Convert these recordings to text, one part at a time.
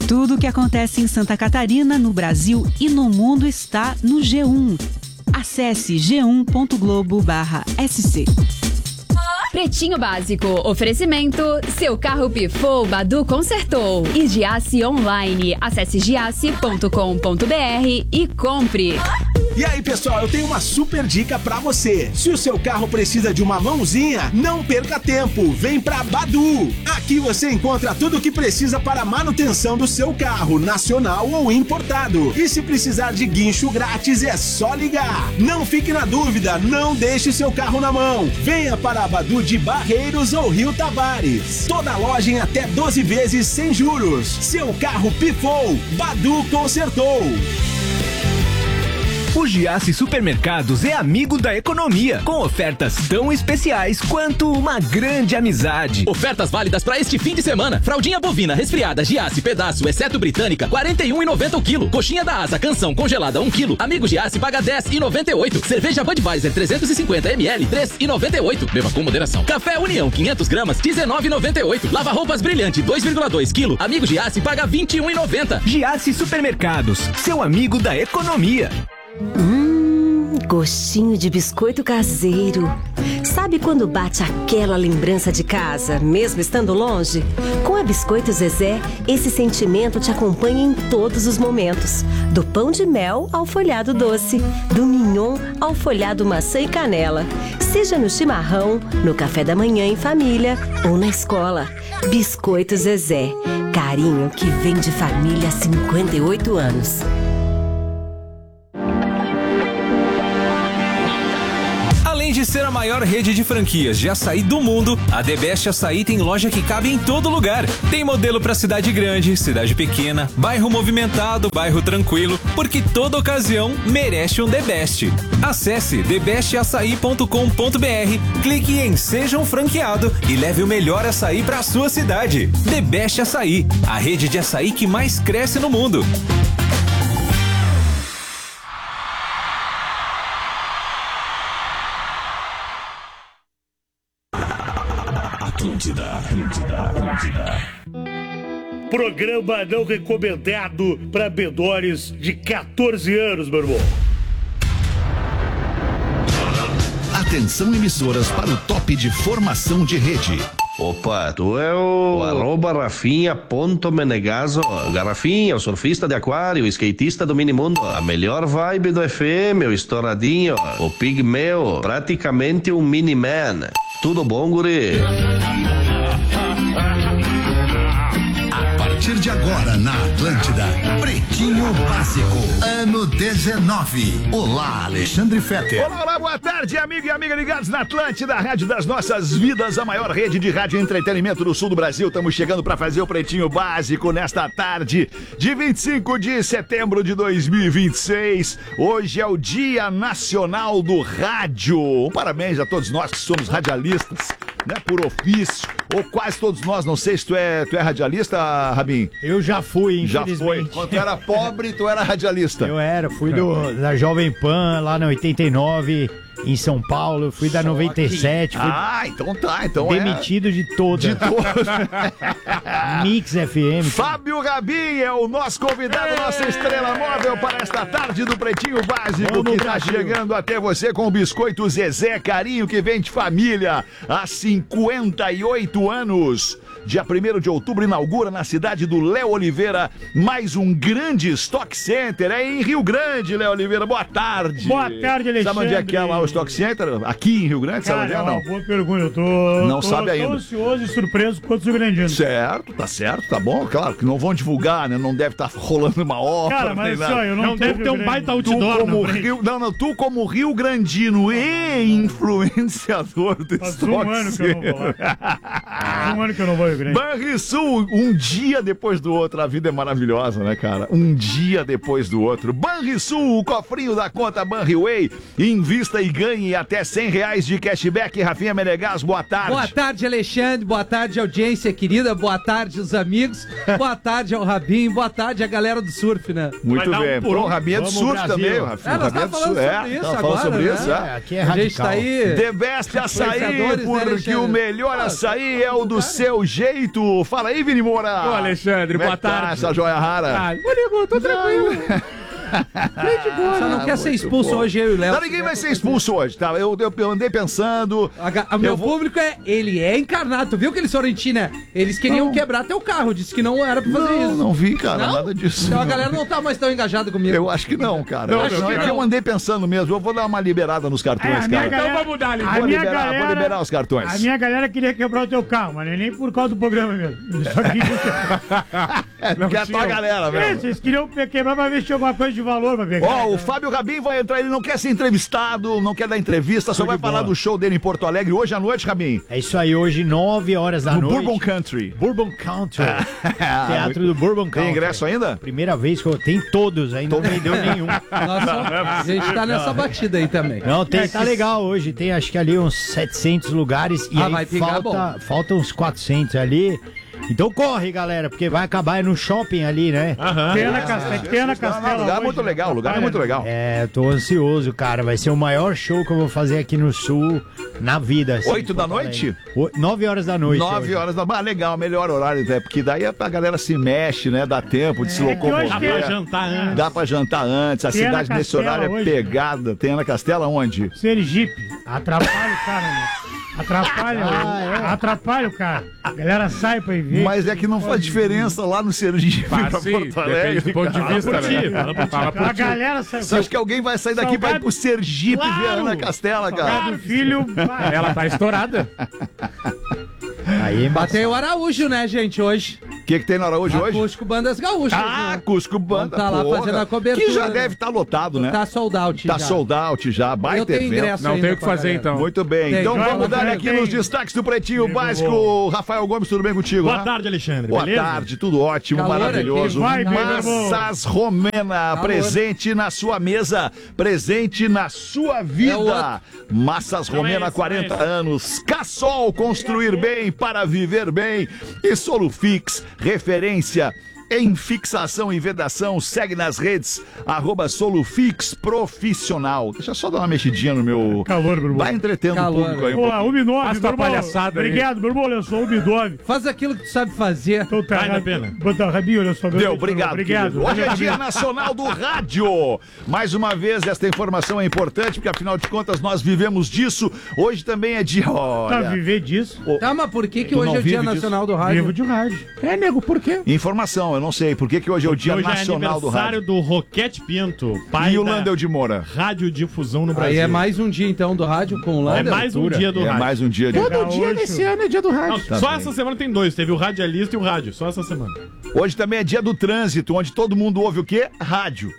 Tudo o que acontece em Santa Catarina, no Brasil e no mundo está no G1. Acesse g1.globo/sc. Pretinho Básico, oferecimento, seu carro pifou, Badu consertou. E Giasse Online, acesse giasse.com.br e compre. E aí, pessoal, eu tenho uma super dica pra você. Se o seu carro precisa de uma mãozinha, não perca tempo. Vem pra Badu. Aqui você encontra tudo o que precisa para a manutenção do seu carro, nacional ou importado. E se precisar de guincho grátis, é só ligar. Não fique na dúvida, não deixe seu carro na mão. Venha para a Badu de Barreiros ou Rio Tavares. Toda loja em até 12 vezes sem juros. Seu carro pifou, Badu consertou. O Giasse Supermercados é amigo da economia, com ofertas tão especiais quanto uma grande amizade. Ofertas válidas para este fim de semana. Fraldinha bovina resfriada Giasse pedaço, exceto britânica, R$ 41,90 o quilo. Coxinha da Asa Canção congelada 1 quilo. Amigo Giasse paga R$ 10,98. Cerveja Budweiser 350 ml, R$ 3,98. Beba com moderação. Café União 500 gramas, R$ 19,98. Lava roupas Brilhante 2,2 quilo. Amigo Giasse paga R$ 21,90. Giasse Supermercados, seu amigo da economia. Gostinho de biscoito caseiro. Sabe quando bate aquela lembrança de casa, mesmo estando longe? Com a Biscoito Zezé, esse sentimento te acompanha em todos os momentos. Do pão de mel ao folhado doce, do mignon ao folhado maçã e canela. Seja no chimarrão, no café da manhã em família ou na escola. Biscoito Zezé, carinho que vem de família há 58 anos. Além de ser a maior rede de franquias de açaí do mundo, a The Best Açaí tem loja que cabe em todo lugar. Tem modelo para cidade grande, cidade pequena, bairro movimentado, bairro tranquilo, porque toda ocasião merece um The Best. Acesse thebestaçaí.com.br, clique em Seja um Franqueado e leve o melhor açaí para sua cidade. The Best Açaí, a rede de açaí que mais cresce no mundo. Atlântida. Programa não recomendado para menores de 14 anos, meu irmão. Atenção, emissoras, para o top de formação de rede. Opa, tu é o @Rafinha.Menegaso. Garrafinha, o surfista de aquário, o skatista do minimundo. A melhor vibe do FM, o estouradinho, o pigmeu, praticamente um mini-man. Tudo bom, guri? A partir de agora na Atlântida, Pretinho Básico, ano 19. Olá, Alexandre Fetter. Olá, boa tarde, amigo e amiga ligados na Atlântida, a rádio das nossas vidas, a maior rede de rádio e entretenimento do sul do Brasil. Estamos chegando para fazer o Pretinho Básico nesta tarde de 25 de setembro de 2026. Hoje é o Dia Nacional do Rádio. Um parabéns a todos nós que somos radialistas, né, por ofício, ou quase todos nós. Não sei se tu é radialista, Rabin? Eu já fui, infelizmente. Já foi. Quando tu era pobre, tu era radialista. Eu fui da Jovem Pan, lá na 89, em São Paulo. Eu fui da 97. Então tá. Então demitido de todas. De todas. Mix FM. Fábio Rabin é o nosso convidado, nossa estrela móvel para esta tarde do Pretinho Básico, que está chegando até você com o Biscoito Zezé, carinho que vem de família há 58 anos. Dia 1º de outubro inaugura na cidade do Léo Oliveira mais um grande Stock Center. É em Rio Grande, Léo Oliveira. Boa tarde. Boa tarde, Alexandre. Sabe onde é que é lá o Stock Center? Aqui em Rio Grande, sabe onde é, não? Boa pergunta. Eu tô sabe ainda. Tô ansioso e surpreso quanto Rio Grande. Certo, tá bom. Claro que não vão divulgar, né? Não deve estar rolando uma obra. Cara, mas só, eu não deve ter um baita outdoor. Tu como Rio Grandino e influenciador do Stock Center. Faz um ano que eu não vou. Banrisul, um dia depois do outro. A vida é maravilhosa, né, cara? Um dia depois do outro. Banrisul, o cofrinho da conta Banriway. Invista e ganhe até R$100 de cashback. Rafinha Menegas, boa tarde. Boa tarde, Alexandre. Boa tarde, audiência querida. Boa tarde, os amigos. Boa tarde ao Rabin. Boa tarde, a galera do surf, né? Muito bem. Pô, o Rabin é do surf também, Rafinha. Nós estamos falando sobre isso agora, né? Aqui é radical. The Best Açaí, porque o melhor açaí é o do do seu jeito. Fala aí, Vini Moura. Ô, Alexandre, boa tarde. Essa joia rara. Amigo, tô tranquilo. Só não quer ser expulso hoje, eu e o Léo. Não, ninguém vai ser expulso hoje, tá? Eu andei pensando. O meu público ele é encarnado. Tu viu que eles foram em ti, né? Eles queriam quebrar teu carro. Disse que não era pra fazer isso. Não vi, cara, nada disso. Então a galera não tá mais tão engajada comigo. Eu acho que não, cara. Eu acho que eu andei pensando mesmo. Eu vou dar uma liberada nos cartões, cara. Então vamos dar, Vou liberar os cartões. A minha galera queria quebrar o teu carro, mas nem por causa do programa mesmo. Só que é a tua galera, velho. Vocês queriam quebrar pra ver se tinha alguma coisa de valor pra pegar. O Fábio Rabin vai entrar, ele não quer ser entrevistado, não quer dar entrevista, só vai falar do show dele em Porto Alegre hoje à noite, Rabin. É isso aí, hoje 9 horas da noite. No Bourbon Country. Bourbon Country. Teatro do Bourbon Country. Tem ingresso ainda? Primeira vez que eu tenho todos, ainda não vendeu nenhum. A gente tá nessa batida aí também. Não, tá legal hoje, tem acho que ali uns 700 lugares e aí falta uns 400 ali. Então corre, galera, porque vai acabar no shopping ali, né? Tem na Castela. Lugar é muito legal, lugar é muito legal. É, eu tô ansioso, cara. Vai ser o maior show que eu vou fazer aqui no Sul na vida. Assim, 8 da noite? 9 horas da noite. 9 horas da noite. Legal, melhor horário, até, porque daí a galera se mexe, né? Dá tempo de se locomover. Dá pra jantar antes. Dá pra jantar antes. A cidade nesse horário é pegada. Tem na Castela onde? Sergipe. Atrapalha o cara, né? Atrapalha o cara. A galera sai pra ir ver. Mas é que não faz diferença lá no Sergipe pra Porto Alegre. Do ponto de vista, a galera sai. Você acha que alguém vai sair daqui pra ir pro Sergipe ver a Ana Castela, cara? Filho. Ela tá estourada. Aí, bateu o Araújo, né, gente, hoje. O que tem no Araújo hoje? Cusco Bandas Gaúchas. Cusco Banda. Tá lá fazendo a cobertura. Que já deve estar lotado, né? Tá sold out já. Tá sold out já. Baita evento. Não tem o que fazer, então. Muito bem. Então vamos dar aqui nos destaques do Pretinho Básico. Rafael Gomes, tudo bem contigo? Boa tarde, Alexandre. Boa tarde, tudo ótimo, maravilhoso. Massas Romena, presente na sua mesa, presente na sua vida. Massas Romena, 40 anos. Cassol, construir bem para viver bem. E Solufix, referência em fixação e vedação. Segue nas redes, @Solufix Profissional. Deixa eu só dar uma mexidinha no meu... Calor, Bruno. Vai entretendo o público aí. Olá, Ubidove. Faz tua palhaçada aí. Obrigado, Bruno. Eu sou o Ubidove. Faz aquilo que tu sabe fazer. Então tá. Vale a pena. Rabinho, olha só. Deu, obrigado. Hoje é Dia Nacional do Rádio. Mais uma vez, esta informação é importante, porque afinal de contas nós vivemos disso. Hoje também é dia... Tá, viver disso? Tá, mas por que hoje é o Dia Nacional do Rádio? Vivo de rádio. É, nego, por quê? Informação, eu não sei. Por que hoje é o Dia Nacional do Rádio? Hoje é aniversário do Roquete Pinto, pai e o Landel de Moura. Radiodifusão no Brasil. Aí é mais um dia, então, do rádio com o Landel. É mais um dia do rádio. É mais um dia de... Todo dia nesse ano é dia do rádio. Não, só essa semana tem 2. Teve o radialista e o rádio. Só essa semana. Hoje também é dia do trânsito, onde todo mundo ouve o quê? Rádio.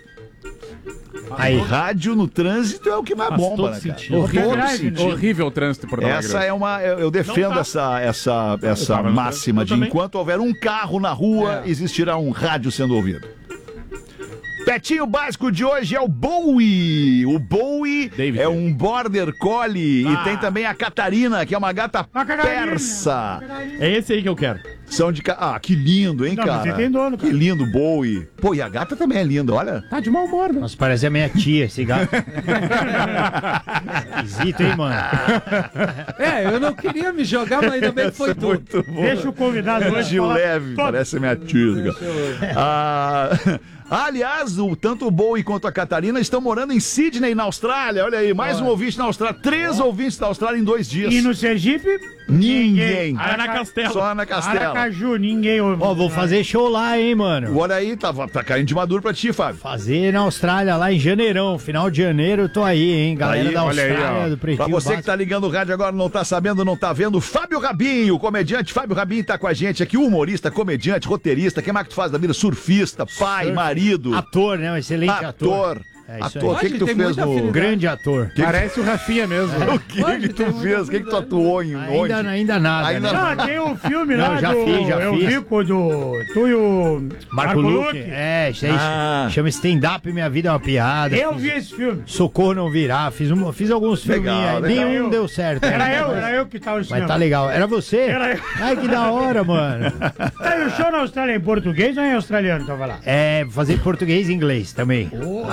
Aí, rádio no trânsito é o que mais bomba, né, cara? Horrível o trânsito por Porto Alegre. Essa é uma... Eu defendo essa máxima de enquanto houver um carro na rua, existirá um rádio sendo ouvido. Pretinho Básico de hoje é o Bowie. O Bowie é um Border Collie. E tem também a Catarina, que é uma gata persa. É esse aí que eu quero. São de... Ah, que lindo, hein, cara? Você tem dono, cara. Que lindo, Bowie. Pô, e a gata também é linda, olha. Tá de mau humor, né? Nossa, parece a minha tia, esse gato. Esquisito, hein, mano? Eu não queria me jogar, mas ainda bem que foi tudo. Deixa o convidado hoje de leve, parece a minha tia. Aliás, tanto o Bowie quanto a Catarina estão morando em Sydney, na Austrália. Olha aí, mais um ouvinte na Austrália. 3 ouvintes da Austrália em 2 dias. E no Sergipe? Ninguém. Ana Castela. Só Ana Castela. Aracaju, ninguém ouve. Vou fazer show lá, hein, mano. Olha aí, tá caindo de maduro pra ti, Fábio. Fazer na Austrália, lá em janeirão. Final de janeiro, eu tô aí, hein, galera aí, da Austrália, aí, do Pretinho Pra você Básico. que tá ligando o rádio agora, não tá sabendo, não tá vendo, Fábio Rabin, o comediante Fábio Rabin tá com a gente aqui, humorista, comediante, roteirista, quem mais que tu faz da vida? Surfista, pai, marido. Ator, né? Um excelente ator. Ator, o que tu fez no... Grande ator. Parece o Rafinha mesmo. O que tu fez? O que tu atuou em onde? Ainda nada. Ainda né? não. Tem um filme lá já fiz. vi quando tu e o Marco Luque. Isso aí chama Stand-Up, Minha Vida é uma Piada. Eu vi esse filme. Socorro Não Virá. Fiz alguns filmes aí. Nenhum deu certo. Era eu que tava no cinema. Mas tá legal. Era você? Era eu. Ai, que da hora, mano. Tá, o show na Austrália é em português ou é em australiano? Então vai lá. É, fazer português e inglês também. Ali.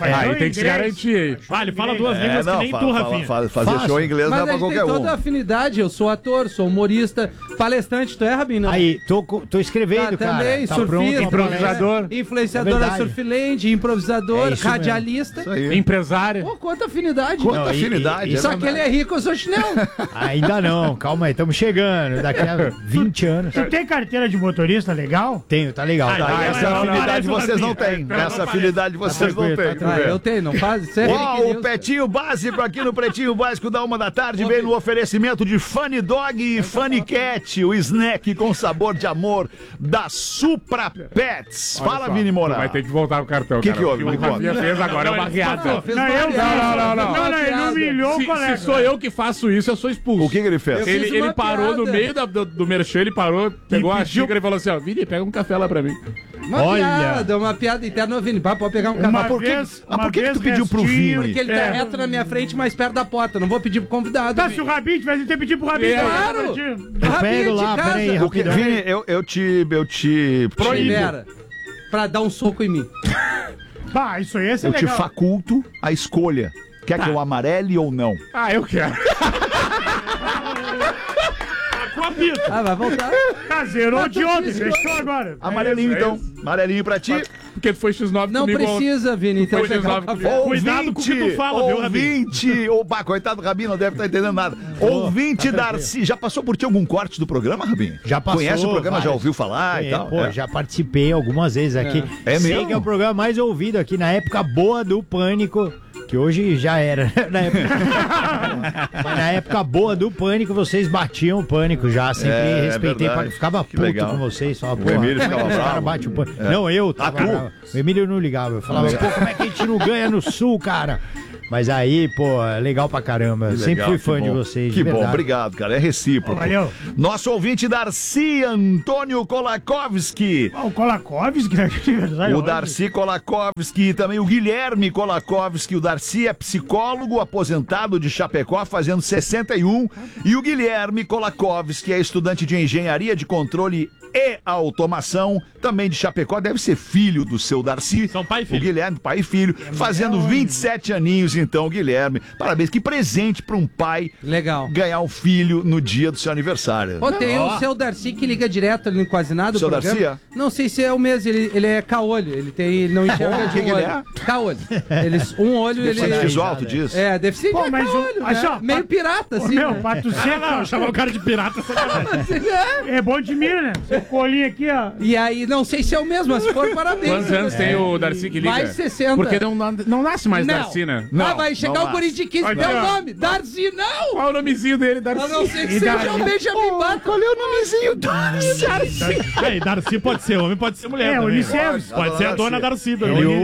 Aí tem que se garantir aí. Ah, ele fala duas línguas que nem tu, Rafinha. Fazer show em inglês não é pra qualquer um. Mas a gente tem toda a afinidade. Eu sou ator, sou humorista, palestrante. Tu é, Rabinho? Aí, tô escrevendo, cara. Também, tá surfista. Pronto, Influenciador. Influenciador da Surfland, improvisador, radialista. Empresário. Pô, quanta afinidade. Quanta afinidade. Só que ele é rico, eu sou chinelo. Ainda não, calma aí, estamos chegando. Daqui a 20 anos. Você tem carteira de motorista legal? Tenho, tá legal. Essa afinidade vocês não têm. Essa afinidade vocês não têm. Eu tenho, não faz? Uau, o Pretinho Básico aqui no Pretinho Básico da 1h vem no oferecimento de Funny Dog e Funny Cat, o snack com sabor de amor da Supra Pets. Fala, Vini Moura. Vai ter que voltar com o cartão. O que houve? O Rafinha fez agora é uma riada. Não, ele humilhou o colega. Se sou eu que faço isso, eu sou expulso. O que ele fez? Ele parou no meio do merchan, ele parou, pegou a xícara e falou assim, ó, Vini, pega um café lá pra mim. Uma piada interna, Vini. Pode pegar um café. Por que tu pediu pro Vini? Porque ele tá reto na minha frente, mais perto da porta. Não vou pedir pro convidado. Tá, se o Rabinho tivesse que pedir pro Rabinho. Claro! Eu pego lá, peraí, rapidão. Vini, eu te proíbo pra dar um soco em mim. Bah, isso aí é legal. Eu te faculto a escolha. Quer que eu amarele ou não? Ah, eu quero. Vai voltar. Zerou de ontem, fechou agora. Amarelinho, então. Amarelinho pra ti. Porque tu foi X9 não comigo. Não precisa, Vini. Então cuidado com o que tu fala, viu, Rabinho? Ouvinte. Coitado do Rabinho, não deve estar entendendo nada. Ouvinte Darcy. Já passou por ti algum corte do programa, Rabinho? Já passou. Conhece o programa, já ouviu falar e tal? Pô, já participei algumas vezes aqui. É mesmo? Sei que é o programa mais ouvido aqui na época boa do Pânico. Que hoje já era. Mas na época boa do Pânico, vocês batiam o Pânico já. Sempre respeitei. Ficava puto com vocês. Falava, o Emílio ficava bravo. Bate o Pânico. Não, eu tava bravo. O Emílio não ligava. Eu falava, pô, como é que a gente não ganha no Sul, cara? Mas aí, pô, legal pra caramba. Legal, sempre fui fã de vocês. Que bom, obrigado, cara. É recíproco. Valeu. Nosso ouvinte Darcy Antônio Kolakowski. O Kolakowski, né? O Darcy Kolakowski e também o Guilherme Kolakowski. O Darcy é psicólogo aposentado de Chapecó, fazendo 61. E o Guilherme Kolakowski é estudante de engenharia de controle e automação, também de Chapecó. Deve ser filho do seu Darcy. São pai e filho. O Guilherme, pai e filho, fazendo 27 aninhos, então, Guilherme. Parabéns, que presente para um pai. Legal. Ganhar um filho no dia do seu aniversário. Tem o seu Darcy que liga direto ali no Quase Nada. Seu Darcy? Não sei se é o mesmo, ele é caolho. Ele não enxerga de um olho. Ele é? Caolho. Um olho, ele é visual, tu diz? É, deficiente de caolho, né? Meio pirata, assim. Meu, pato seco. Chamar o cara de pirata. É bom de mira, né? Seu colinho aqui, ó. E aí, não sei se é o mesmo, mas se for, parabéns. Quantos anos tem o Darcy que liga? Mais 60. Porque não nasce mais Darcy, né? Vai chegar o guri de 15, deu o nome. Darcy, não! Qual o nomezinho dele, Darcy? Eu não sei que seja o Benjamin Button. Qual é o nomezinho? Darcy. Darcy pode ser homem, pode ser mulher. Unicef. Pode ser a dona Darcy.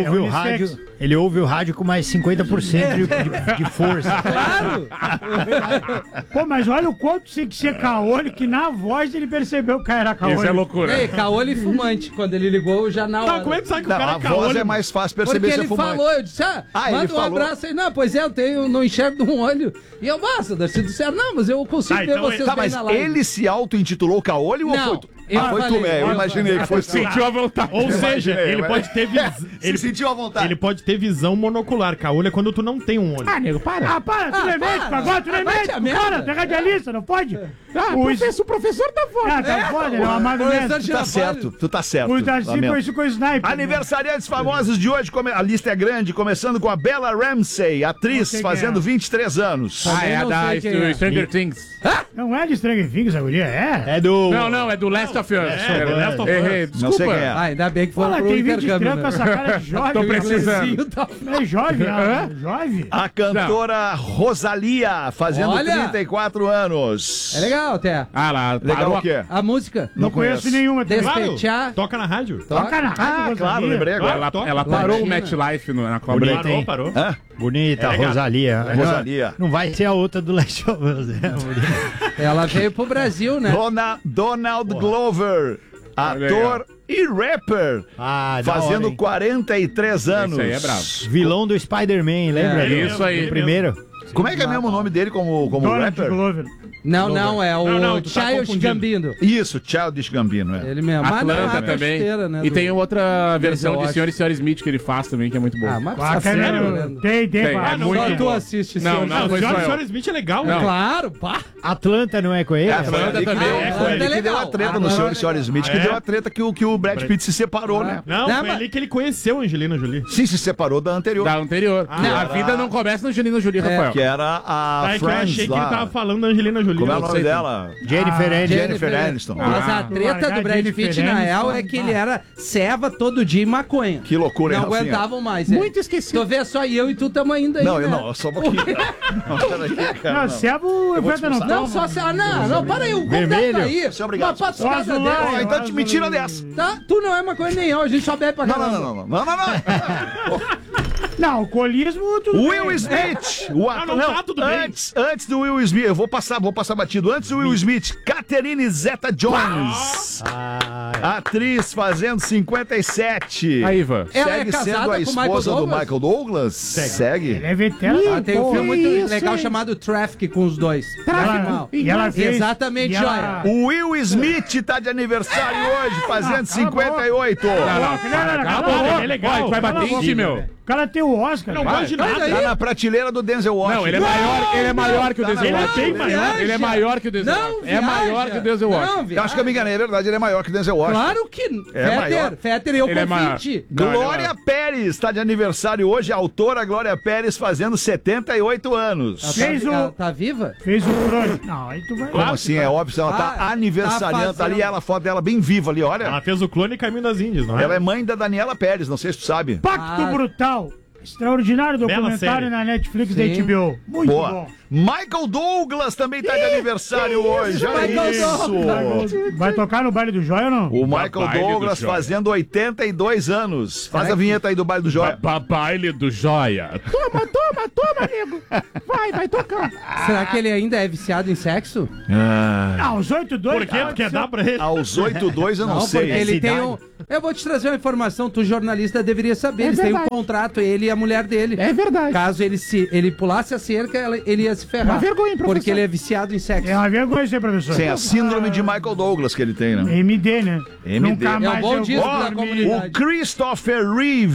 Ele ouve o rádio com mais 50% de força. Claro! Pô, mas olha o quanto tem que ser caolho, que na voz ele percebeu que era caolho. Isso é loucura. Caolho e fumante. Quando ele ligou, já na hora. Como é que sabe que o cara é caolho? A voz é mais fácil perceber se é fumante. Porque ele falou, eu disse, manda um abraço aí. Não, pois é, eu não enxergo de um olho. E eu, basta, Darcy do Céu. Não, mas eu consigo ver vocês bem mas na live. ele se auto-intitulou caolho ou foi tu? Foi tu, eu imaginei que foi tu. Sentiu a vontade. Ou seja, ele pode ter visão. Ele sentiu a vontade. Ele pode ter visão monocular. Caolho é quando tu não tem um olho. Nego, para. Para, tu não é médico agora, tu não é médico. Para, tu é radialista, não pode? O professor tá foda. Tá foda, ele é um amado médico. Tu tá certo. O Darcy conhece com o Sniper. Aniversariantes famosos de hoje, a lista é grande, começando com a Bella Ramsey, atriz, fazendo 23 anos. É a da Stranger Things. Não é de Stranger Things, a guria? É do... Não, é do Last of Us. Last of Us. Desculpa. Não sei quem é. Ainda bem que foram pro tem intercâmbio, 23 com essa cara de jovem. Tô precisando. É jovem, jovem. A cantora Rosalia, fazendo 34 anos. É legal, até. Lá. Legal o quê? A música. Não conheço nenhuma. Despechar. Toca na rádio. Toca na rádio. Claro, lembrei agora. Ela parou o MetLife na cobra. Parou. Bonita, Rosalia. Não vai ser a outra do Last of Us, né? Ela veio pro Brasil, né? Donald Glover, ator e rapper, fazendo 43 anos. Isso aí é bravo. Vilão do Spider-Man, lembra? Isso aí. Do primeiro. Como é que é mesmo o nome dele como rapper? Glover. Não, é o tu tá Childish confundindo. Gambino. Isso, Childish Gambino, é. Ele mesmo. Mas não é Atlanta a também. besteira, né, E do- tem outra versão Denzel de Senhor e Senhora Smith que ele faz também, que é muito boa. Ah, mas Ah, precisa ser, sério? Leandro. Tem, Tem, vai. é muito Só tu boa. assiste Não, Senhor não, O foi Senhor só e eu. Senhora Smith é legal, Não. né? Claro, pá. Atlanta não é com ele? Foi Atlanta ali que também. deu, É, foi ali é que deu a legal. treta no Senhor e Senhora Smith, que deu a treta que o Brad Pitt se separou, né? Não, Não, foi mas- ali que ele conheceu a Angelina Jolie. Sim, se separou da anterior. Da anterior. A vida não começa no Angelina Jolie, Rafael. Que era a Ah, é que eu Friends achei que ele lá. tava falando da Angelina Jolie. Como é o Eu nome sei dela? Jennifer Aniston. Mas a treta do Brad Pitt, na real, é que ele era ceva todo dia e maconha. Que loucura, hein, Não Rafinha? aguentavam mais. Muito esquecido. Tu vê só, e eu e tu tamo ainda aí, Não, né? eu não, só um pouquinho. Não, peraí, cara, Não, Sebo enfrenta não. Não, só se... Não, para aí, o convidado tá aí. Você é obrigado. Uma patuscada Azul, dessa. Ó, então te me tira dessa. Tá? Tu não é maconha nem eu, a gente só bebe pra caramba. Não. Não, alcoolismo, tudo Will bem. Smith, o ator. não tá tudo bem. Antes do Will Smith, eu vou passar batido. Antes do Will Smith, Catherine Zeta-Jones. Atriz fazendo 57. Aí, Ivan. Ela é Segue casada sendo a com o Michael esposa do Douglas? Michael Douglas? Segue. Ele é veterano. Ah, tem um Pô, filme muito isso, legal hein? chamado Traffic com os dois. E ela fez- Exatamente, e ela- joia. O Will Smith tá de aniversário hoje, fazendo 58. Não, Cala cala a a boca, boca. ele é legal. Tu vai bater em ti, meu. O cara tem o Oscar. Não cara. gosto de Mas nada. aí- Tá na prateleira do Denzel Washington. Não, ele é maior que o Denzel Ele é Washington. bem maior. Ele é maior que o Denzel Não, Washington. É viaja. maior que o Denzel Washington. Não, Eu viaja. acho que eu me enganei, é verdade, ele é maior que o Denzel Washington. Claro que... É maior. Fetter, eu Ele é maior. convite. Não, ele é Glória maior. Pérez está de aniversário hoje, a autora Glória Pérez fazendo 78 anos. Fez o- Ela tá viva? Fez o projeto. Não, aí tu vai. Como assim? É óbvio, ela tá Ah, aniversariando, tá tá ali fazendo. ela, a foto dela bem viva ali, olha. Ela fez o Clone e Caminho das Índias, não é? Ela é mãe da Daniela Pérez, não sei se tu sabe. Pacto Brutal. Extraordinário Bela documentário série. na Netflix Sim. da HBO. Muito Boa. bom. Michael Douglas também tá de aniversário hoje, olha Michael isso. Vai tocar no baile do Joia ou não? O Michael Baile do Douglas Joia. fazendo 82 anos. Faz a vinheta aí do baile do Joia. Baile do Joia. Toma, nego. Vai tocar. Será que ele ainda é viciado em sexo? Ah, os 8-2. Por quê? Tu quer dar pra ele? Aos 82 eu não, sei. porque ele Essa tem idade. um... Eu vou te trazer uma informação, tu jornalista deveria saber. Eles têm um contrato, ele e a mulher dele. É verdade. Caso ele pulasse a cerca, ele ia se ferrar. Uma vergonha, professor. Porque ele é viciado em sexo. É uma vergonha ser professor. Sim, a síndrome de Michael Douglas que ele tem, né? MD, né? MD. Nunca É um mais bom eu disco vou da dormir. comunidade. O Christopher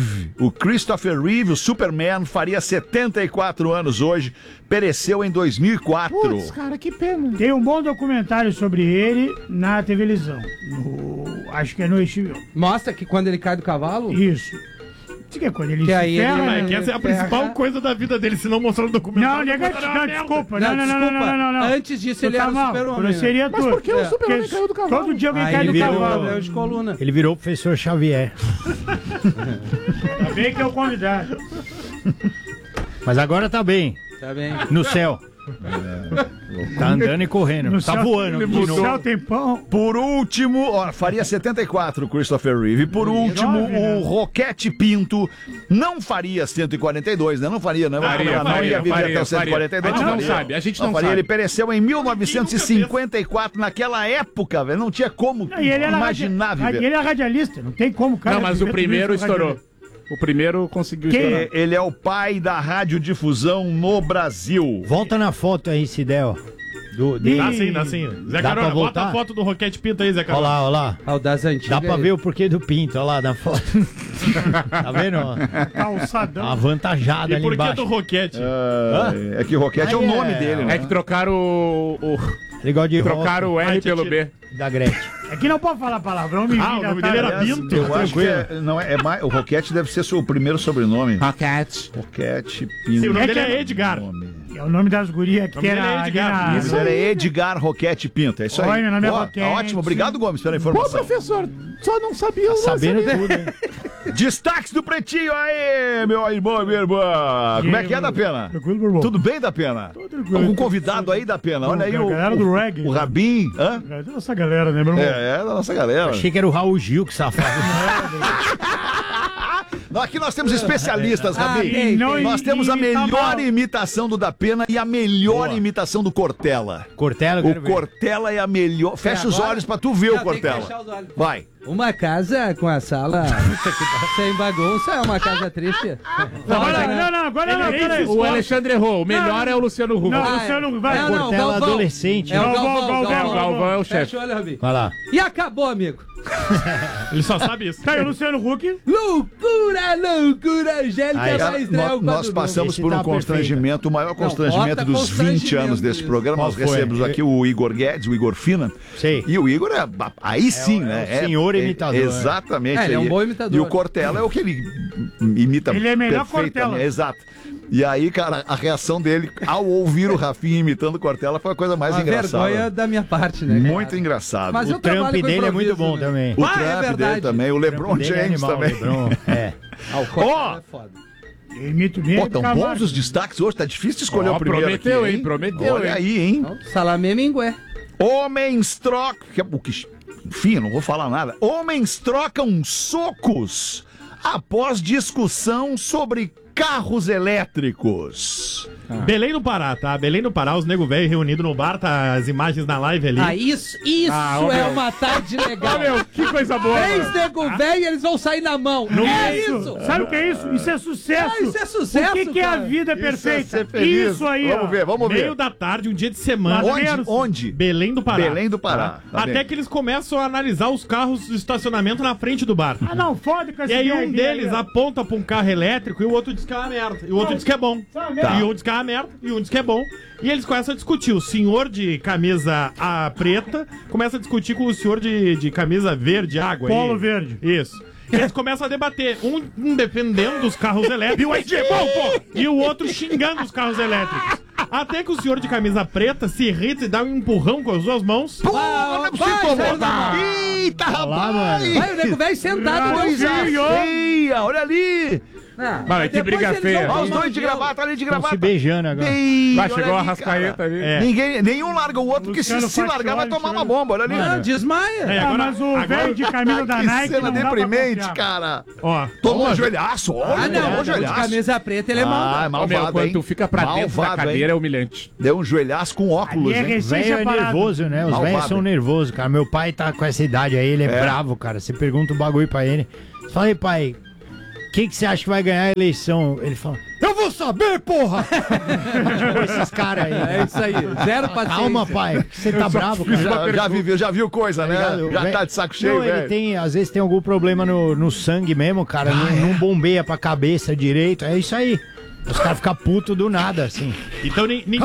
Reeve, o Superman, faria 74 anos hoje, pereceu em 2004. Cara, que pena. Tem um bom documentário sobre ele na televisão. Acho que é no HBO. Mostra que quando ele cai do cavalo... Isso. Isso que é quando ele Que se aí ele- ferra, Mas que essa é a principal coisa da vida dele, se não mostrar no Não, documentário. negativo, não, desculpa. Não, Não, desculpa. não. Antes disso, Tu ele tá era o mal. super-homem, Seria Mas por que o super-homem caiu do cavalo? Todo dia alguém Aí cai ele do virou cavalo. problema de coluna. Ele virou o professor Xavier. Ainda bem que é o convidado. Mas agora tá bem. Tá bem. No céu. Tá andando e correndo. No Tá céu- voando. No céu tem pão. Por último, ó, faria 74 o Christopher Reeve. Por último, jovem, né? o Roquete Pinto não faria 142, né? Não faria, né? Faria, não ia viver até o 142. A gente não faria. sabe, a gente não faria. sabe. Ele pereceu em 1954, naquela época, velho. Não tinha como E ele era imaginar viver. Ele é radialista, não tem como, cara. Não, mas o viver primeiro tudo isso como estourou. O primeiro conseguiu Quem? estourar. Ele é o pai da radiodifusão no Brasil. Volta na foto aí, Cidel. Ih, Dá sim. Zé Dá Carona, pra bota voltar? a foto do Roquete Pinto aí, Zé Olha Carona. lá, olha lá. Ah, o das antigas. Dá pra aí. ver o porquê do pinto, olha lá na foto. Tá vendo? Ó? calçadão. Avantajada E ali por que embaixo. do Roquete? É que o Roquete é o Aí nome é- dele, né? É que trocaram o Ele gosta de trocaram o R pelo B. da Gretchen. É que não pode falar palavrão, me Ah, o nome dele era Pinto. Eu acho que não é mais, o Roquete deve ser o primeiro sobrenome. Roquete. Roquete Pinto. Sim, o nome É dele que é Edgar. É o nome das gurias que O nome tem dele é na... Edgar. na- Isso é Edgar Roquete Pinto, é isso aí. Oi, meu nome é Ó, Roquete. Ótimo, obrigado, Gomes, pela informação. professor, só não sabia o Sabendo tudo, hein? Destaques do Pretinho aí, meu irmão e minha irmã. Como é que é, da Pena? Tranquilo, meu irmão. Tudo bem, da Pena? tranquilo. Algum convidado aí, da Pena? Olha aí A galera do reggae. o Rabin. Hã? Essa galera, né, meu irmão? É da nossa galera. Achei que era o Raul Gil que safado. Aqui nós temos especialistas, Rabin. tem, Nós temos a imita melhor mal. imitação do da Pena e a melhor Boa. imitação do Cortella. Cortella, eu O quero ver. Cortella é a melhor. Fecha os agora? olhos pra tu ver Não, o tem que Cortella. fechar os olhos. Vai. Uma casa com a sala sem bagunça é uma casa triste. Agora não. O Alexandre errou. O melhor é o Luciano Huck. Não, o Luciano vai. Portela adolescente. É o Galvão é o chefe. Fecha o olho, Rabi. Vai lá. E acabou, amigo. Ele só sabe isso. Tá aí o Luciano Huck. Loucura, Angélica vai estrear o Nós passamos por um constrangimento, o maior constrangimento dos 20 anos desse programa. Nós recebemos aqui o Igor Guedes, o Igor Fina. Sim. E o Igor aí sim, né? É o senhor imitador. Exatamente. Ele é um bom imitador. E o Cortella é o que ele imita. Ele é melhor perfeitamente. Cortella. Exato. E aí, cara, a reação dele ao ouvir o Rafinha imitando o Cortella foi a coisa mais engraçada. Vergonha da minha parte, né, cara? Muito engraçado. Mas o Trump dele é muito bom também. O Trump dele também. O LeBron James também. O Cortella é foda. Eu imito mesmo. Pô, tão bons os destaques hoje. Tá difícil de escolher o primeiro prometeu, aqui, hein? Prometeu, Olha aí, hein? Salamé Mingué. Homens trocam... Enfim, eu não vou falar nada. Homens trocam socos após discussão sobre carros elétricos. Belém do Pará, tá? Belém do Pará, os nego velho reunidos no bar, tá? As imagens na live ali. Ah, isso é uma tarde legal. Meu, que coisa boa. 3 nego velho e eles vão sair na mão. Isso. Sabe o que é isso? Isso é sucesso. Isso é sucesso, O que é a vida perfeita? Isso aí, vamos ver, vamos ver. Meio da tarde, um dia de semana. Onde? Belém do Pará. Belém do Pará. Tá Até que eles começam a analisar os carros de estacionamento na frente do bar. Ah, não, foda com essa E aí ideia um deles aponta pra um carro elétrico e o outro diz que é uma merda. E o outro diz que é bom. Tá. E um diz que é uma merda e um diz que é bom. E eles começam a discutir. O senhor de camisa preta começa a discutir com o senhor de camisa verde, água. Polo verde. Isso. E eles começam a debater. Um defendendo dos carros elétricos. E o outro xingando os carros elétricos. Até que o senhor de camisa preta se irrita e dá um empurrão com as duas mãos. Eita, rapaz! Vai, o nego velho sentado. Olha ali! Mas que briga feia. Olha os dois de gravata ali de gravata. Se beijando agora. Vai, chegou a Rascaeta ali. Nenhum larga o outro, porque se largar vai tomar uma bomba, olha ali. Não, desmaia. Mas o velho de camisa da Nike cena não dá pra deprimente, confiar. cara. Ó, Tomou um joelhaço, olha. Não, um de joelhaço. camisa preta ele é mal. Malvado, Quando hein? tu fica pra dentro da cadeira é humilhante. Deu um joelhaço com óculos, Ali é hein? Velho é nervoso, né? Os velhos são nervosos, cara. Meu pai tá com essa idade aí, ele é bravo, cara. Você pergunta um bagulho pra ele. Fala aí, pai, quem que você acha que vai ganhar a eleição? Ele fala, eu vou saber, porra! Tipo, esses caras aí. É isso aí, zero paciência. Calma, pai, você tá bravo, cara. Já viu coisa, né? Já tá de saco cheio, não, ele velho. tem, às vezes tem algum problema no sangue mesmo, cara. Não bombeia pra cabeça direito. É isso aí. Os caras ficam putos do nada, assim. Então ninguém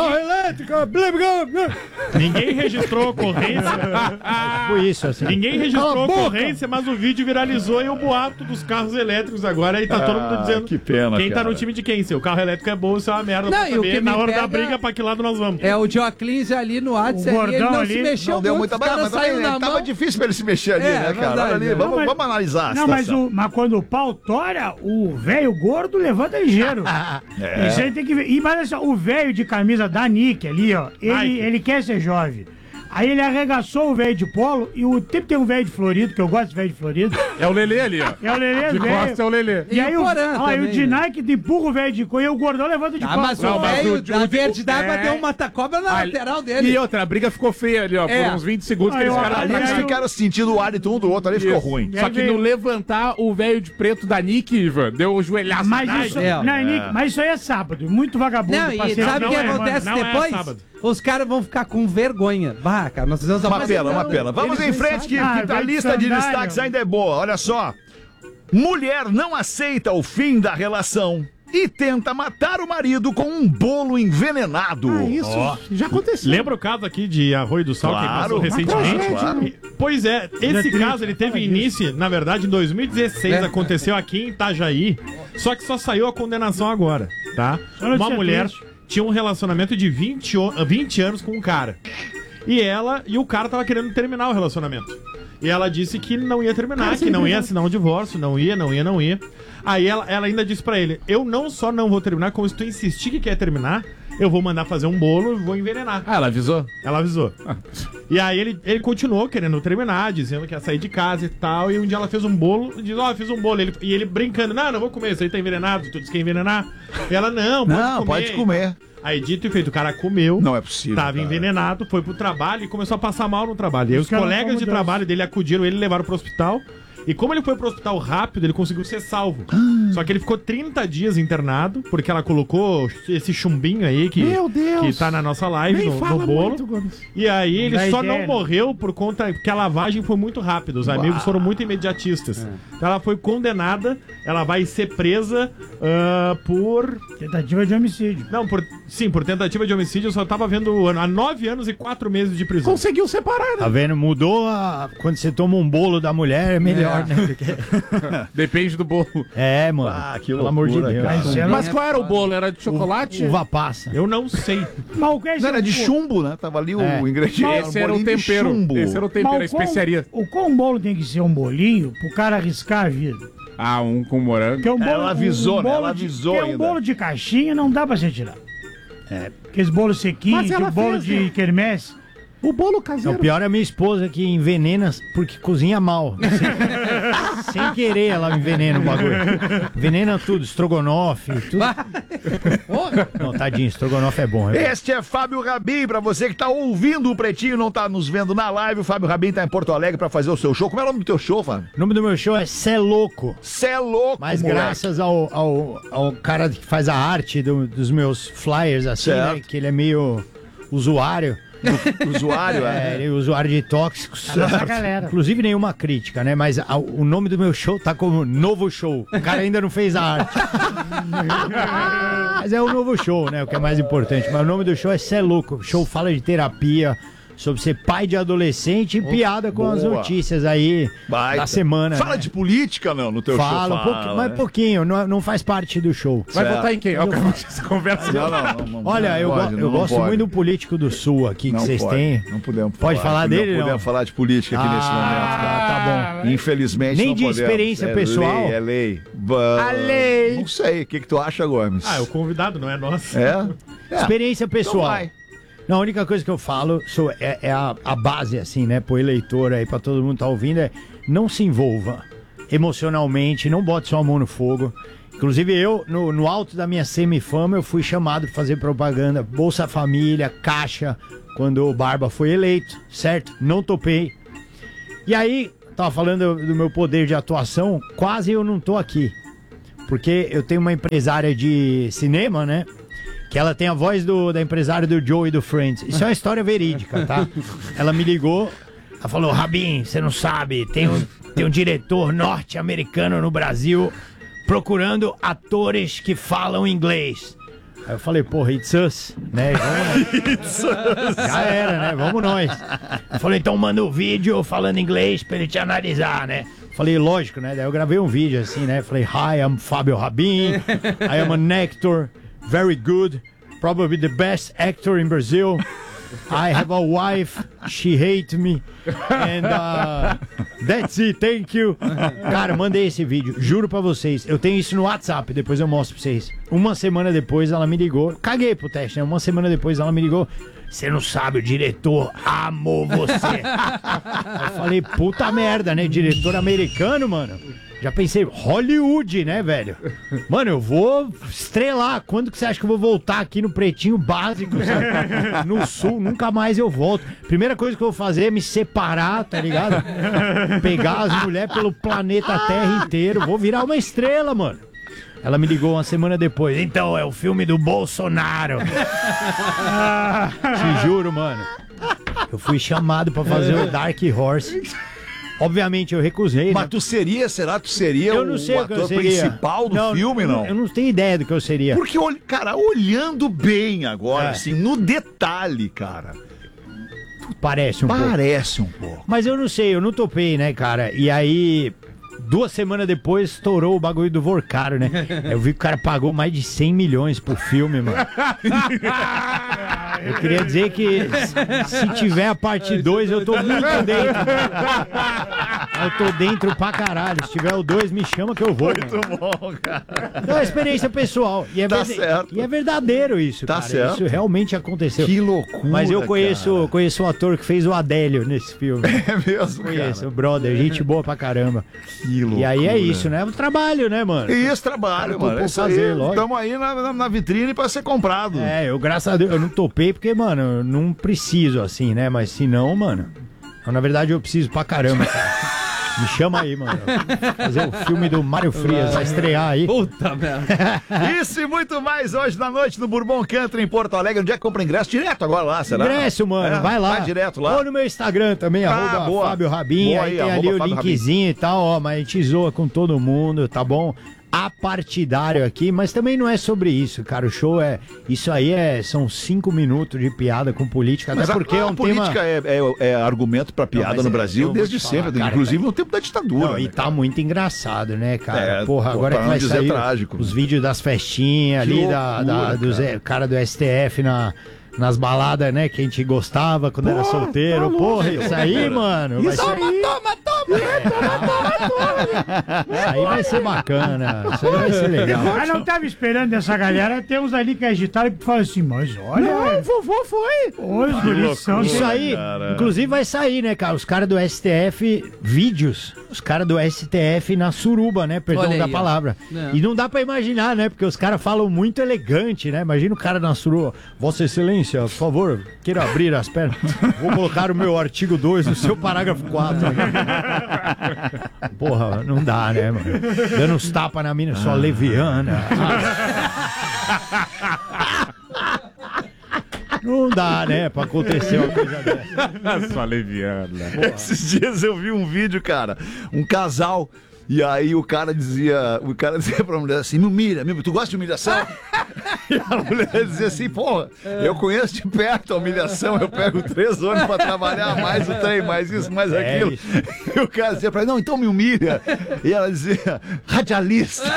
registrou ocorrência. Foi isso, assim. Ninguém registrou ocorrência, mas o vídeo viralizou e o boato dos carros elétricos agora. E tá todo mundo dizendo que pena, quem cara. tá no time de quem. Se o carro elétrico é bom, se é uma merda. Não, e o que na me hora da pega briga, pra que lado nós vamos? É o Dioclins ali no WhatsApp, O ele não gordão se ali mexeu Não deu muito, muita os caras saíram na Tava mão. difícil pra ele se mexer ali, né, cara? verdade, Olha ali, né? vamos analisar a Não, mas, situação. mas quando o pau tora, o velho gordo levanta ligeiro. Isso aí tem que ver. E, mas assim, o velho de camisa da Nike ali, ó, ele quer ser jovem. Aí ele arregaçou o velho de polo e o tempo tem um velho de Florido, que eu gosto de velho de Florido. É o Lelê ali, ó. É o Lelê, De velho. costa é o Lelê. E aí o o Porã de Nike empurra o velho de cor e o gordão levanta de Ah, pau. mas o velho da verde d'água é. deu uma cobra na lateral dele. E outra, a briga ficou feia ali, ó. É. Por uns 20 segundos que Aí, eles ó, ficaram Ali eles aí, ficaram sentindo o hálito um do outro, ali ficou ruim. Só que no levantar, o velho de preto da Nick, Ivan, deu o joelhaço. Mas isso, mas isso aí é sábado, muito vagabundo. Não, e parceiro. sabe o que Não é, acontece mano, não é depois? sábado. Os caras vão ficar com vergonha. Bah, cara, nós fizemos Uma pena. Vamos em frente, que a lista de destaques ainda é boa. Olha só. Mulher não aceita o fim da relação e tenta matar o marido com um bolo envenenado. Isso já aconteceu. Lembra o caso aqui de Arroio do Sal, que passou recentemente? Claro. Pois é, esse caso ele teve início, na verdade, em 2016, aconteceu aqui em Itajaí, só que só saiu a condenação agora, tá? Uma mulher tinha um relacionamento de 20 anos com um cara. E o cara tava querendo terminar o relacionamento. E ela disse que não ia terminar, que não ia assinar um divórcio, não ia. Aí ela ainda disse pra ele, eu não só não vou terminar, como se tu insistir que quer terminar, eu vou mandar fazer um bolo e vou envenenar. Ah, ela avisou? Ela avisou. E aí ele continuou querendo terminar, dizendo que ia sair de casa e tal, e um dia ela fez um bolo, e diz, eu fiz um bolo, e ele brincando, não vou comer, isso aí tá envenenado, tu disse que ia envenenar. E ela, não, pode comer. Aí, dito e feito, o cara comeu. Não é possível. Tava envenenado, foi pro trabalho e começou a passar mal no trabalho. E aí os colegas de trabalho dele acudiram ele e levaram pro hospital. E como ele foi pro hospital rápido, ele conseguiu ser salvo. Só que ele ficou 30 dias internado, porque ela colocou esse chumbinho aí que tá na nossa live, no bolo. E aí ele só não morreu por conta que a lavagem foi muito rápida. Os amigos foram muito imediatistas. Então ela foi condenada, ela vai ser presa por... Tentativa de homicídio. Não, por tentativa de homicídio. Eu só tava vendo há 9 anos e 4 meses de prisão. Conseguiu separar, né? Tá vendo? Mudou quando você toma um bolo da mulher, é melhor. Depende do bolo. É, mano. Que pelo amor de Deus. Mas qual era o bolo? Era de chocolate? Uva passa. Eu não sei. Não, era de chumbo, né? Tava ali o ingrediente. Esse era o tempero. Esse era o tempero, a especiaria. O qual bolo tem que ser um bolinho pro cara arriscar a vida? Ah, um com morango. Ela avisou, né? Ela avisou ainda. Um bolo de caixinha não dá pra você tirar. Aqueles bolos sequinhos, bolo de quermesse. O bolo caseiro. O pior é a minha esposa que envenena porque cozinha mal. Sem querer ela envenena o bagulho. Envenena tudo, estrogonofe, tudo. Não, tadinho, estrogonofe é bom. Este é Fábio Rabin, pra você que tá ouvindo o Pretinho, não tá nos vendo na live. O Fábio Rabin tá em Porto Alegre pra fazer o seu show. Como é o nome do teu show, Fábio? O nome do meu show é Cê Louco. Cê Louco, mas moleque. Graças ao cara que faz a arte dos meus flyers, assim, né, que ele é meio usuário. Usuário, ele é usuário de tóxicos. Inclusive nenhuma crítica, né? Mas o nome do meu show tá como Novo Show. O cara ainda não fez a arte. Mas é o Novo Show, né? O que é mais importante. Mas o nome do show é Cê Louco. O show fala de terapia, sobre ser pai de adolescente e piada com as notícias aí da semana. Fala de política, não, no teu show? Fala, mas pouquinho, não faz parte do show. Vai votar em quem? Essa conversa. Não, olha, eu gosto muito do político do Sul aqui que vocês têm. Não podemos falar. Pode falar dele, não? Não podemos falar de política aqui nesse momento, cara. Tá bom. Infelizmente nem não de podemos. Experiência pessoal. É lei. A lei. Não sei, o que tu acha, Gomes? O convidado não é nosso. Experiência pessoal. Então vai. Não, a única coisa que eu falo é a base, assim, né, pro eleitor aí, pra todo mundo tá ouvindo, é não se envolva emocionalmente, não bote sua mão no fogo. Inclusive eu, no alto da minha semifama, eu fui chamado pra fazer propaganda, Bolsa Família, Caixa, quando o Barba foi eleito, certo? Não topei. E aí, tava falando do meu poder de atuação, quase eu não tô aqui. Porque eu tenho uma empresária de cinema, né? Que ela tem a voz da empresária do Joe e do Friends. Isso é uma história verídica, tá? Ela me ligou, ela falou, Rabin, você não sabe, tem um diretor norte-americano no Brasil procurando atores que falam inglês. Aí eu falei, porra, it's us, né? It's us. Já era, né? Vamos nós. Eu falei, então manda um vídeo falando inglês pra ele te analisar, né? Falei, lógico, né? Daí eu gravei um vídeo assim, né? Falei, hi, I'm Fábio Rabin, I am an actor. Very good, probably the best actor in Brazil. I have a wife, she hates me, and that's it, thank you. Cara, mandei esse vídeo, juro pra vocês, eu tenho isso no WhatsApp, depois eu mostro pra vocês. Uma semana depois ela me ligou, caguei pro teste, né? Uma semana depois ela me ligou, você não sabe, o diretor amou você. Eu falei, puta merda, né? Diretor americano, mano. Já pensei, Hollywood, né, velho? Mano, eu vou estrelar. Quando que você acha que eu vou voltar aqui no Pretinho Básico, sabe? No Sul, nunca mais eu volto. Primeira coisa que eu vou fazer é me separar, tá ligado? Pegar as mulheres pelo planeta Terra inteiro. Vou virar uma estrela, mano. Ela me ligou uma semana depois. Então, é o filme do Bolsonaro. Te juro, mano. Eu fui chamado pra fazer o Dark Horse. Obviamente eu recusei. Mas tu seria, será que tu seria eu não sei o ator principal do filme, não? Eu não tenho ideia do que eu seria. Porque, cara, olhando bem agora, assim, no detalhe, cara. Parece um pouco. Parece um pouco. Mas eu não sei, eu não topei, né, cara? E aí, 2 semanas depois, estourou o bagulho do Vorcaro, né? Eu vi que o cara pagou mais de 100 milhões pro filme, mano. Eu queria dizer que se tiver a parte 2, eu tô muito dentro. Eu tô dentro pra caralho. Se tiver o 2, me chama que eu vou. Muito bom, cara. Então é experiência pessoal. E é, certo. E é verdadeiro isso, tá cara. Certo. Isso realmente aconteceu. Que loucura, Mas eu conheço um ator que fez o Adélio nesse filme. É mesmo, conheço, cara. o brother, gente boa pra caramba. Que loucura. E aí é isso, né? O trabalho, né, mano? Isso, trabalho, mano. Isso aí, estamos aí na vitrine pra ser comprado. É, eu, graças a Deus, eu não topei porque, mano, eu não preciso assim, né? Mas se não, mano... Na verdade, eu preciso pra caramba, cara. Me chama aí, mano. Fazer o filme do Mário Frias, vai estrear aí. Puta merda. Isso e muito mais hoje na noite no Bourbon Country em Porto Alegre. Onde é que compra ingresso? Direto agora lá, será? Ingresso, mano, vai lá. Vai direto lá. Ou no meu Instagram também, @Fábio Rabin. Aí tem ali o linkzinho e tal, ó. Mas a gente zoa com todo mundo, tá bom? Apartidário aqui, mas também não é sobre isso, cara. O show isso aí são 5 minutos de piada com política, mas até porque é um política é argumento pra piada no Brasil desde sempre, cara, inclusive no tempo da ditadura. Não, e tá muito engraçado, né, cara? Porra, agora pra que vai sair trágico. Os vídeos das festinhas ali, dos cara do STF nas baladas, né, que a gente gostava quando era solteiro. Porra, isso aí, mano. Vai ser... Toma! Isso aí vai ser bacana. Isso aí vai ser legal. Mas não tava esperando essa galera. Tem uns ali que agitaram e falam assim, mas olha... Não, o vovô foi. Os guris são... Isso aí, inclusive vai sair, né, cara? Os caras do STF, vídeos. Os caras do STF na suruba, né? Perdão da palavra. E não dá pra imaginar, né? Porque os caras falam muito elegante, né? Imagina o cara na suruba. Vossa Excelência, por favor, queira abrir as pernas. Vou colocar o meu artigo 2 no seu parágrafo 4. Porra, não dá, né, mano? Dando uns tapas na mina, só leviana. Não dá, né, pra acontecer uma coisa dessa. Só leviana. Esses dias eu vi um vídeo, cara, um casal. E aí o cara dizia pra mulher assim, me humilha, tu gosta de humilhação? E a mulher dizia assim, porra, eu conheço de perto a humilhação, eu pego 3 ônibus pra trabalhar, mais o trem, mais isso, mais aquilo. Isso. E o cara dizia pra ela, não, então me humilha. E ela dizia, radialista.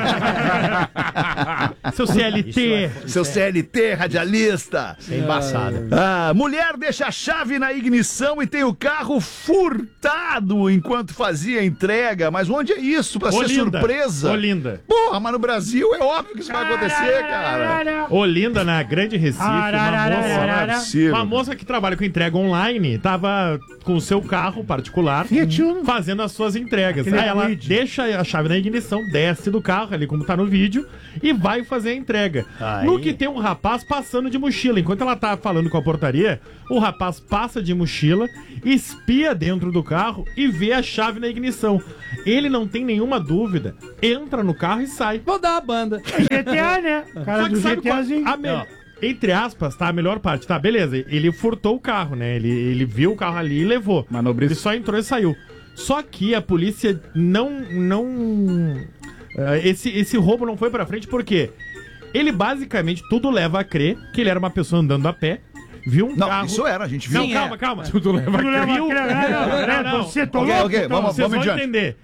Seu CLT. Seu CLT, radialista. É embaçado. Mulher deixa a chave na ignição e tem o carro furtado enquanto fazia a entrega, mas onde é isso? Pra ser surpresa? Olinda. Porra, mas no Brasil é óbvio que isso vai acontecer, cara. Olinda, na Grande Recife, uma moça que trabalha com entrega online, tava com o seu carro particular fazendo as suas entregas. Aí ela deixa a chave na ignição, desce do carro, ali como tá no vídeo, e vai fazer a entrega. No que tem um rapaz passando de mochila. Enquanto ela tá falando com a portaria, o rapaz passa de mochila, espia dentro do carro e vê a chave na ignição. Ele não tem nenhuma dúvida, entra no carro e sai. Vou dar a banda. GTA, né? Cara do GTAzinho. Entre aspas, tá? A melhor parte, tá? Beleza, ele furtou o carro, né? Ele viu o carro ali e levou. Ele só entrou e saiu. Só que a polícia esse roubo não foi pra frente porque ele basicamente tudo leva a crer que ele era uma pessoa andando a pé. Viu um carro. Isso era, a gente viu. Não, calma. Tudo leva a crer. Você tô louco? Ok, vamos vocês vão adiante. entender.